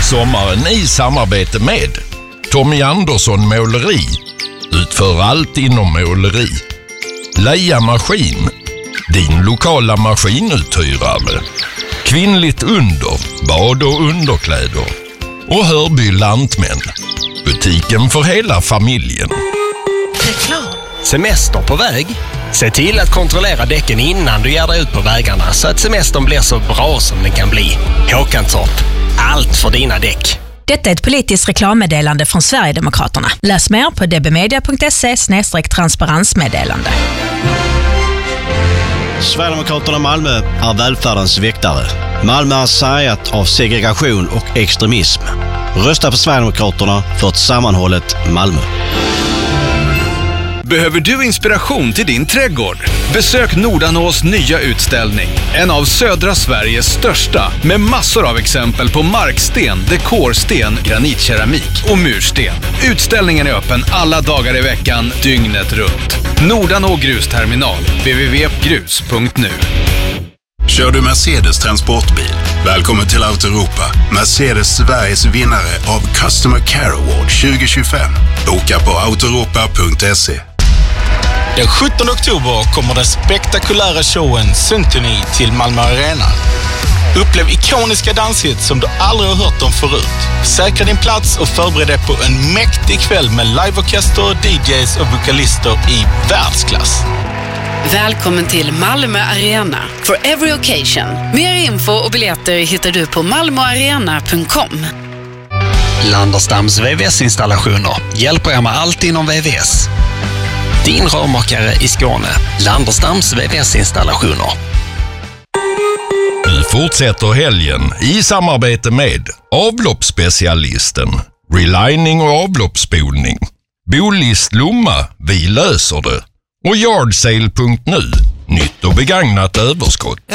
Sommaren i samarbete med Tommy Andersson Måleri. Utför allt inom måleri. Leia Maskin. Din lokala maskinuthyrare. Kvinnligt under. Bad- och underkläder. Och Hörby Lantmän. Butiken för hela familjen. Reklam. Semester på väg? Se till att kontrollera däcken innan du ger dig ut på vägarna så att semestern blir så bra som den kan bli. Håkantorp. Allt för dina däck. Detta är ett politiskt reklammeddelande från Sverigedemokraterna. Läs mer på dbmedia.se/transparensmeddelande. Sverigedemokraterna Malmö är välfärdens väktare. Malmö är sargat av segregation och extremism. Rösta på Sverigedemokraterna för ett sammanhållet Malmö. Behöver du inspiration till din trädgård? Besök Nordanås nya utställning. En av södra Sveriges största, med massor av exempel på marksten, dekorsten, granitkeramik och mursten. Utställningen är öppen alla dagar i veckan, dygnet runt. Nordanå grusterminal, www.grus.nu. Kör du Mercedes transportbil? Välkommen till Autoropa, Mercedes Sveriges vinnare av Customer Care Award 2025. Boka på autoropa.se. Den 17 oktober kommer den spektakulära showen Symphony till Malmö Arena. Upplev ikoniska danshits som du aldrig har hört om förut. Säkra din plats och förbered dig på en mäktig kväll med liveorkester, DJs och vokalister i världsklass. Välkommen till Malmö Arena for every occasion. Mer info och biljetter hittar du på malmoarena.com. Landerstams VVS-installationer hjälper er med allt inom VVS. Din rörmakare i Skåne. Landerstams VVS-installationer. Nu fortsätter helgen i samarbete med avloppsspecialisten, relining och avloppsspolning, Bolist Lomma, vi löser det, och Yardsale.nu, nytt och begagnat överskott.